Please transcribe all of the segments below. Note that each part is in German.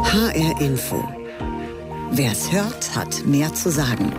HR Info. Wer es hört, hat mehr zu sagen.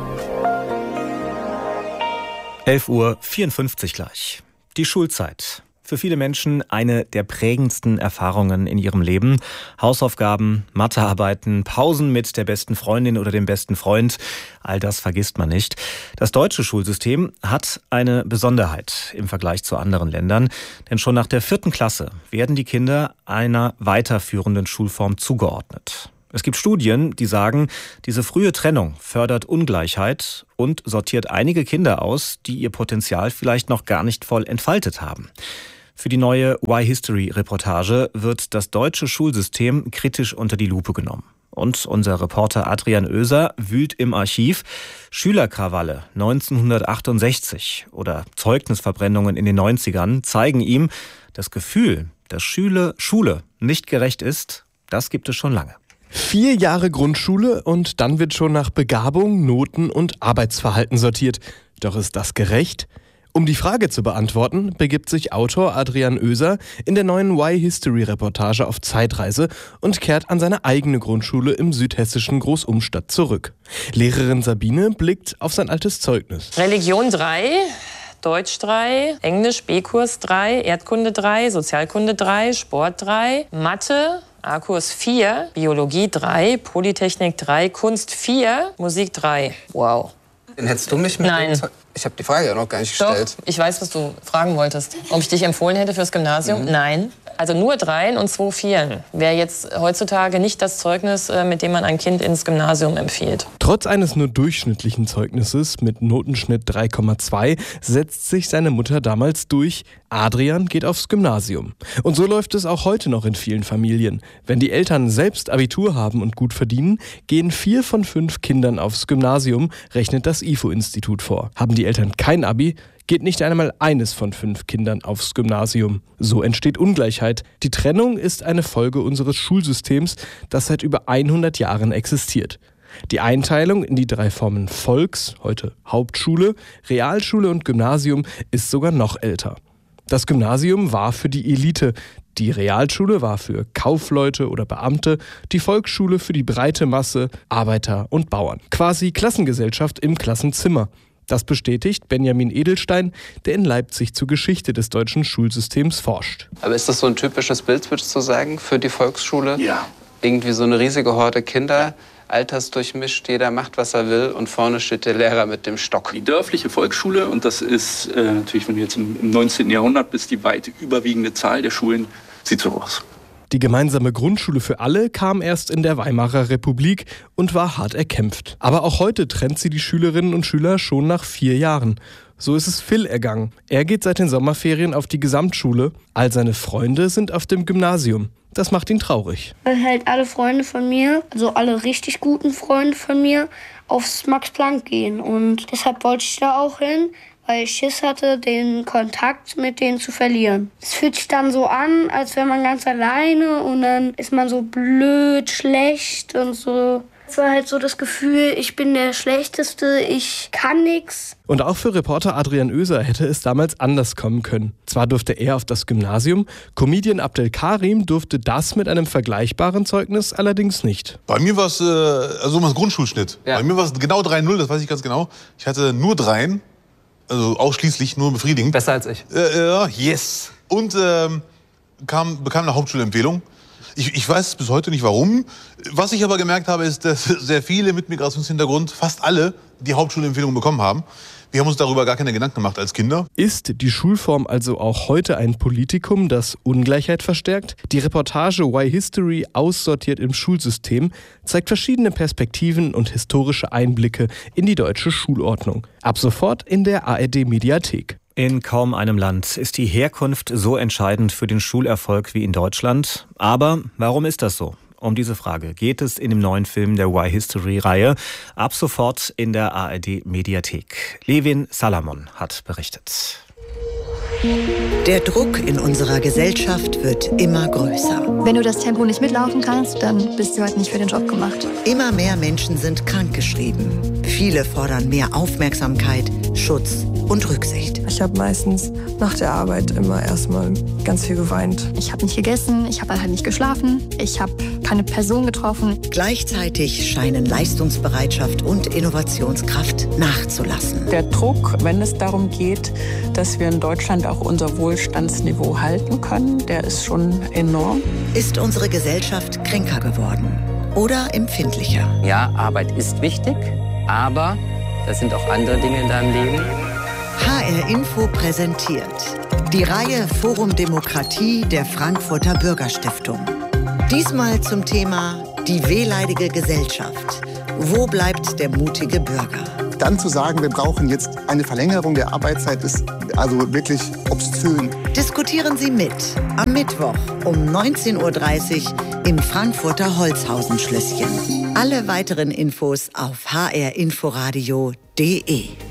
11:54 Uhr gleich. Die Schulzeit. Für viele Menschen eine der prägendsten Erfahrungen in ihrem Leben. Hausaufgaben, Mathearbeiten, Pausen mit der besten Freundin oder dem besten Freund. All das vergisst man nicht. Das deutsche Schulsystem hat eine Besonderheit im Vergleich zu anderen Ländern. Denn schon nach der 4. Klasse werden die Kinder einer weiterführenden Schulform zugeordnet. Es gibt Studien, die sagen, diese frühe Trennung fördert Ungleichheit und sortiert einige Kinder aus, die ihr Potenzial vielleicht noch gar nicht voll entfaltet haben. Für die neue Why History-Reportage wird das deutsche Schulsystem kritisch unter die Lupe genommen. Und unser Reporter Adrian Oeser wühlt im Archiv. Schülerkrawalle 1968 oder Zeugnisverbrennungen in den 90ern zeigen ihm, das Gefühl, dass Schule nicht gerecht ist, das gibt es schon lange. 4 Jahre Grundschule und dann wird schon nach Begabung, Noten und Arbeitsverhalten sortiert. Doch ist das gerecht? Um die Frage zu beantworten, begibt sich Autor Adrian Oeser in der neuen Why History-Reportage auf Zeitreise und kehrt an seine eigene Grundschule im südhessischen Großumstadt zurück. Lehrerin Sabine blickt auf sein altes Zeugnis. Religion 3, Deutsch 3, Englisch B-Kurs 3, Erdkunde 3, Sozialkunde 3, Sport 3, Mathe A-Kurs 4, Biologie 3, Polytechnik 3, Kunst 4, Musik 3. Wow. Den hättest du mich mit? Nein. Ich habe die Frage ja noch gar nicht gestellt. Doch, ich weiß, was du fragen wolltest. Ob ich dich empfohlen hätte fürs Gymnasium? Nein. Also nur 3 und 2 Vieren wäre jetzt heutzutage nicht das Zeugnis, mit dem man ein Kind ins Gymnasium empfiehlt. Trotz eines nur durchschnittlichen Zeugnisses mit Notenschnitt 3,2 setzt sich seine Mutter damals durch. Adrian geht aufs Gymnasium. Und so läuft es auch heute noch in vielen Familien. Wenn die Eltern selbst Abitur haben und gut verdienen, gehen 4 von 5 Kindern aufs Gymnasium, rechnet das IFO-Institut vor. Haben die Eltern kein Abi, geht nicht einmal eines von 5 Kindern aufs Gymnasium. So entsteht Ungleichheit. Die Trennung ist eine Folge unseres Schulsystems, das seit über 100 Jahren existiert. Die Einteilung in die 3 Formen Volks, heute Hauptschule, Realschule und Gymnasium, ist sogar noch älter. Das Gymnasium war für die Elite, die Realschule war für Kaufleute oder Beamte, die Volksschule für die breite Masse, Arbeiter und Bauern. Quasi Klassengesellschaft im Klassenzimmer. Das bestätigt Benjamin Edelstein, der in Leipzig zur Geschichte des deutschen Schulsystems forscht. Aber ist das so ein typisches Bild, würdest du sagen, für die Volksschule? Ja. Irgendwie so eine riesige Horde Kinder, altersdurchmischt, jeder macht, was er will und vorne steht der Lehrer mit dem Stock. Die dörfliche Volksschule, und das ist natürlich, wenn wir jetzt im 19. Jahrhundert bis die weit überwiegende Zahl der Schulen, sieht so aus. Die gemeinsame Grundschule für alle kam erst in der Weimarer Republik und war hart erkämpft. Aber auch heute trennt sie die Schülerinnen und Schüler schon nach 4 Jahren. So ist es Phil ergangen. Er geht seit den Sommerferien auf die Gesamtschule. All seine Freunde sind auf dem Gymnasium. Das macht ihn traurig. Weil halt alle Freunde von mir, also alle richtig guten Freunde von mir, aufs Max-Planck gehen. Und deshalb wollte ich da auch hin, weil ich Schiss hatte, den Kontakt mit denen zu verlieren. Es fühlt sich dann so an, als wäre man ganz alleine und dann ist man so blöd, schlecht und so. Es war halt so das Gefühl, ich bin der Schlechteste, ich kann nichts. Und auch für Reporter Adrian Oeser hätte es damals anders kommen können. Zwar durfte er auf das Gymnasium, Comedian Abdel Karim durfte das mit einem vergleichbaren Zeugnis allerdings nicht. Bei mir war es also das Grundschulschnitt. Ja. Bei mir war es genau 3,0, das weiß ich ganz genau. Ich hatte nur 3, also ausschließlich nur befriedigend. Besser als ich. Yes. Und bekam eine Hauptschulempfehlung. Ich weiß bis heute nicht warum. Was ich aber gemerkt habe, ist, dass sehr viele mit Migrationshintergrund, fast alle, die Hauptschulempfehlung bekommen haben. Wir haben uns darüber gar keine Gedanken gemacht als Kinder. Ist die Schulform also auch heute ein Politikum, das Ungleichheit verstärkt? Die Reportage Why History aussortiert im Schulsystem zeigt verschiedene Perspektiven und historische Einblicke in die deutsche Schulordnung. Ab sofort in der ARD-Mediathek. In kaum einem Land ist die Herkunft so entscheidend für den Schulerfolg wie in Deutschland. Aber warum ist das so? Um diese Frage geht es in dem neuen Film der Why History-Reihe. Ab sofort in der ARD-Mediathek. Levin Salamon hat berichtet. Der Druck in unserer Gesellschaft wird immer größer. Wenn du das Tempo nicht mitlaufen kannst, dann bist du halt nicht für den Job gemacht. Immer mehr Menschen sind krankgeschrieben. Viele fordern mehr Aufmerksamkeit, Schutz und Rücksicht. Ich habe meistens nach der Arbeit immer erstmal ganz viel geweint. Ich habe nicht gegessen, ich habe halt nicht geschlafen, ich habe keine Person getroffen. Gleichzeitig scheinen Leistungsbereitschaft und Innovationskraft nachzulassen. Der Druck, wenn es darum geht, dass wir in Deutschland auch unser Wohlstandsniveau halten können, der ist schon enorm. Ist unsere Gesellschaft kränker geworden oder empfindlicher? Ja, Arbeit ist wichtig, aber das sind auch andere Dinge in deinem Leben. HR Info präsentiert die Reihe Forum Demokratie der Frankfurter Bürgerstiftung. Diesmal zum Thema die wehleidige Gesellschaft. Wo bleibt der mutige Bürger? Dann zu sagen, wir brauchen jetzt eine Verlängerung der Arbeitszeit, ist also wirklich obszön. Diskutieren Sie mit am Mittwoch um 19:30 Uhr im Frankfurter Holzhausen-Schlösschen. Alle weiteren Infos auf hrinforadio.de.